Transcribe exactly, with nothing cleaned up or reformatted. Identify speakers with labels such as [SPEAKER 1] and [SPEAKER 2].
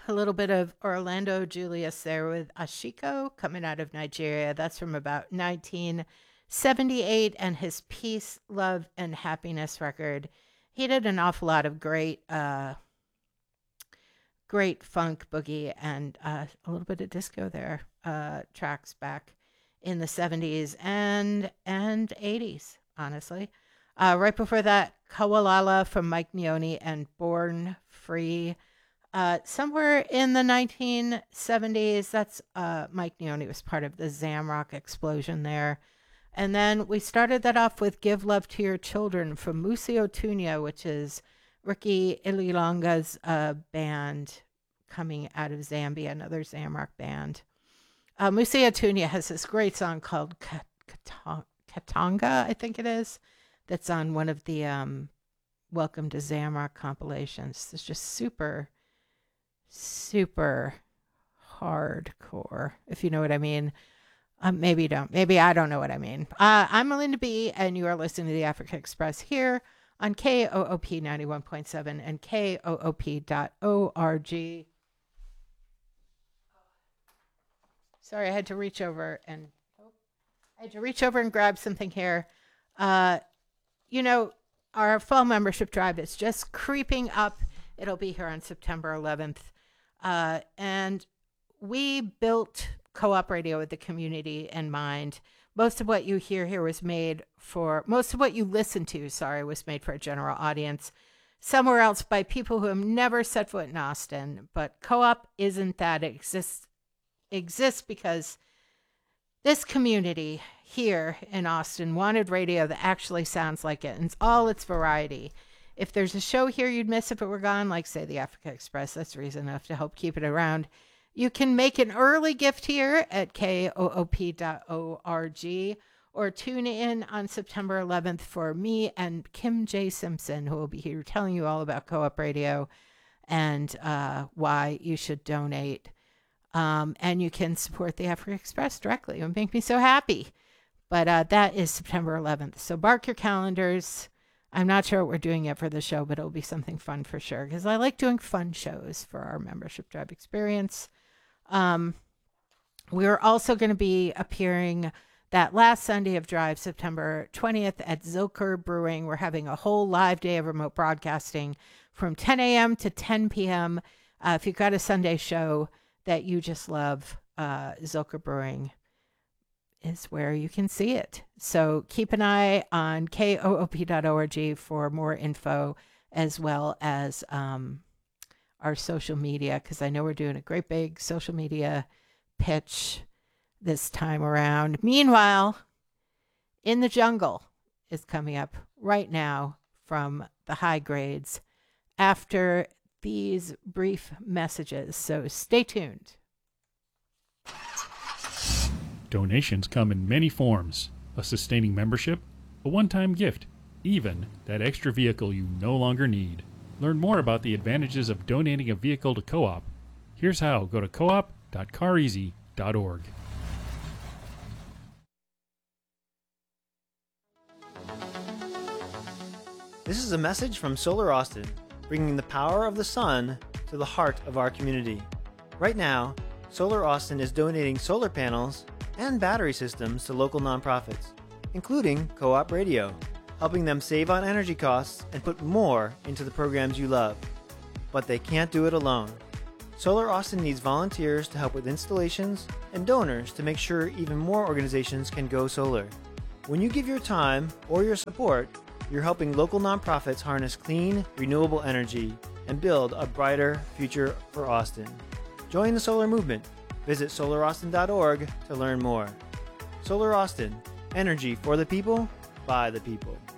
[SPEAKER 1] a little bit of Orlando Julius there with Ashiko coming out of Nigeria. That's from about nineteen seventy-eight and his Peace, Love, and Happiness record. He did an awful lot of great, uh, great funk, boogie, and uh, a little bit of disco there, uh, tracks back in the seventies and and eighties, honestly. Uh, right before that, Kawalala from Mike Neone and Born Free. Uh, somewhere in the nineteen seventies, that's uh, Mike Neone was part of the Zamrock explosion there. And then we started that off with Give Love to Your Children from Museo Tunya, which is Ricky Ililonga's uh, band coming out of Zambia, another Zamrock band. Uh, Museo Tunya has this great song called Katanga, I think it is, that's on one of the um, Welcome to Zamrock compilations. It's just super, super hardcore, if you know what I mean. Um, maybe you don't. Maybe I don't know what I mean. Uh, I'm Melinda B., and you are listening to the Africa Express here on K O O P ninety-one point seven and K O O P dot org. Sorry, I had to reach over and oh, I had to reach over and grab something here. Uh, you know, our fall membership drive is just creeping up. It'll be here on September eleventh. Uh, and we built Co-op Radio with the community in mind. Most of what you hear here was made for, most of what you listen to, sorry, was made for a general audience somewhere else by people who have never set foot in Austin. But Co-op isn't that. It exists, exists because this community here in Austin wanted radio that actually sounds like it, and it's all its variety. If there's a show here you'd miss if it were gone, like, say, the Africa Express, that's reason enough to help keep it around. You can make an early gift here at K O O P dot org or tune in on September eleventh for me and Kim J. Simpson, who will be here telling you all about Co-op Radio and uh, why you should donate. Um, and you can support the Africa Express directly. It would make me so happy. But uh, that is September eleventh. So mark your calendars. I'm not sure what we're doing yet for the show, but it'll be something fun for sure, because I like doing fun shows for our membership drive experience. Um, we're also going to be appearing that last Sunday of Drive, September twentieth, at Zilker Brewing. We're having a whole live day of remote broadcasting from ten a.m. to ten p.m. Uh, if you've got a Sunday show that you just love, uh, Zilker Brewing is where you can see it. So keep an eye on K O O P dot org for more info, as well as um, our social media, because I know we're doing a great big social media pitch this time around. Meanwhile, In the Jungle is coming up right now from the High Grades after these brief messages. So stay tuned.
[SPEAKER 2] Donations come in many forms: a sustaining membership, a one-time gift, even that extra vehicle you no longer need. Learn more about the advantages of donating a vehicle to Co-op. Here's how. Go to co op dot car easy dot org.
[SPEAKER 3] This is a message from Solar Austin, bringing the power of the sun to the heart of our community. Right now, Solar Austin is donating solar panels and battery systems to local nonprofits, including Co-op Radio, helping them save on energy costs and put more into the programs you love. But they can't do it alone. Solar Austin needs volunteers to help with installations and donors to make sure even more organizations can go solar. When you give your time or your support, you're helping local nonprofits harness clean, renewable energy and build a brighter future for Austin. Join the solar movement. Visit solar austin dot org to learn more. Solar Austin, energy for the people, by the people.